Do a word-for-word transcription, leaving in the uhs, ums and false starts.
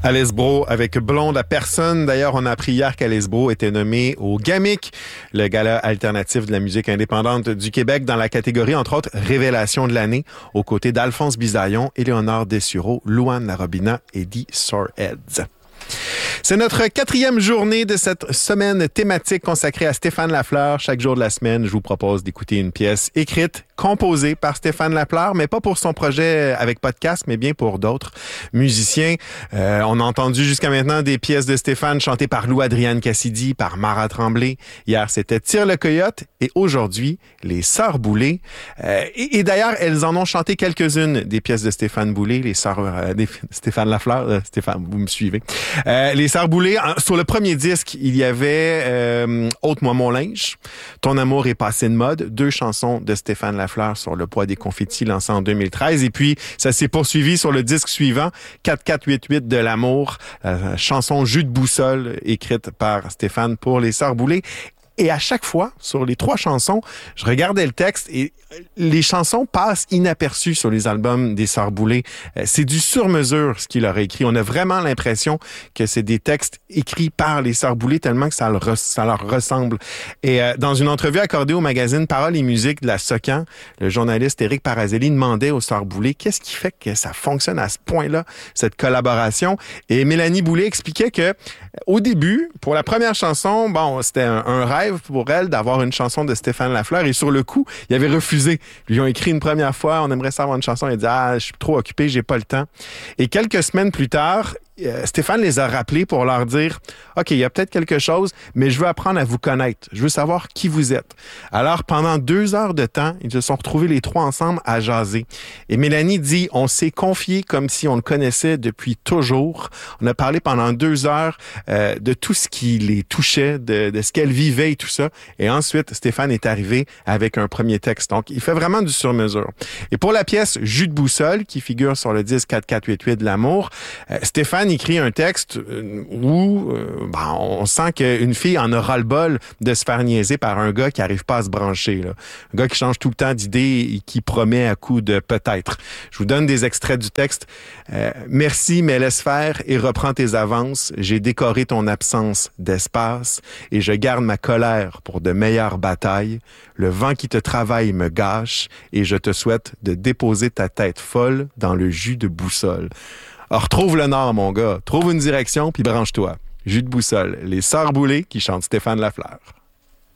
Alice Brault avec Blonde à personne. D'ailleurs, on a appris hier qu'Alice Brault était nommée au GAMIC, le gala alternatif de la musique indépendante du Québec, dans la catégorie, entre autres, Révélation de l'année, aux côtés d'Alphonse Bisaillon, Éléonore Dessureau, Louane Larobina et Dee Soreheads. C'est notre quatrième journée de cette semaine thématique consacrée à Stéphane Lafleur. Chaque jour de la semaine, je vous propose d'écouter une pièce écrite, composée par Stéphane Lafleur, mais pas pour son projet avec podcast, mais bien pour d'autres musiciens. Euh, on a entendu jusqu'à maintenant des pièces de Stéphane chantées par Lou-Adrienne Cassidy, par Mara Tremblay. Hier, c'était Tire le Coyote et aujourd'hui, les Sœurs Boulay. Euh, et, et d'ailleurs, elles en ont chanté quelques-unes des pièces de Stéphane Boulay, les Sœurs euh, des, Stéphane Lafleur. Euh, Stéphane, vous me suivez. Euh, les Sœurs Boulay, sur le premier disque, il y avait euh, Ôte-moi mon linge, Ton amour est passé de mode, deux chansons de Stéphane Lafleur sur le poids des confettis lancé en deux mille treize. Et puis, ça s'est poursuivi sur le disque suivant, quatre quatre huit huit de l'amour, euh, chanson Jus de boussole, écrite par Stéphane pour les Sœurs Boulay. Et à chaque fois, sur les trois chansons, je regardais le texte et les chansons passent inaperçues sur les albums des Sœurs Boulay. C'est du sur-mesure ce qu'il a écrit. On a vraiment l'impression que c'est des textes écrits par les Sœurs Boulay tellement que ça, le re- ça leur ressemble. Et euh, dans une entrevue accordée au magazine Paroles et musique de la Socan, le journaliste Éric Parazelli demandait aux Sœurs Boulay qu'est-ce qui fait que ça fonctionne à ce point-là, cette collaboration. Et Mélanie Boulay expliquait que au début, pour la première chanson, bon, c'était un, un rêve pour elle d'avoir une chanson de Stéphane Lafleur et sur le coup, il avait refusé. Ils ont écrit une première fois, on aimerait savoir une chanson, il a dit « Ah, je suis trop occupé, j'ai pas le temps ». Et quelques semaines plus tard, Euh, Stéphane les a rappelés pour leur dire « OK, il y a peut-être quelque chose, mais je veux apprendre à vous connaître. Je veux savoir qui vous êtes. » Alors, pendant deux heures de temps, ils se sont retrouvés les trois ensemble à jaser. Et Mélanie dit « On s'est confié comme si on le connaissait depuis toujours. On a parlé pendant deux heures euh, de tout ce qui les touchait, de, de ce qu'elle vivait et tout ça. Et ensuite, Stéphane est arrivé avec un premier texte. Donc, il fait vraiment du sur-mesure. Et pour la pièce « Jus de boussole » qui figure sur le disque quatre quatre huit huit de l'amour, euh, Stéphane écrit un texte où euh, ben, on sent qu'une fille en aura le bol de se faire niaiser par un gars qui arrive pas à se brancher. Là. Un gars qui change tout le temps d'idée et qui promet à coup de peut-être. Je vous donne des extraits du texte. Euh, « Merci, mais laisse faire et reprends tes avances. J'ai décoré ton absence d'espace et je garde ma colère pour de meilleures batailles. Le vent qui te travaille me gâche et je te souhaite de déposer ta tête folle dans le jus de boussole. » Alors, retrouve le nord, mon gars. Trouve une direction, puis branche-toi. Jus de boussole. Les Sœurs Boulay qui chantent Stéphane Lafleur.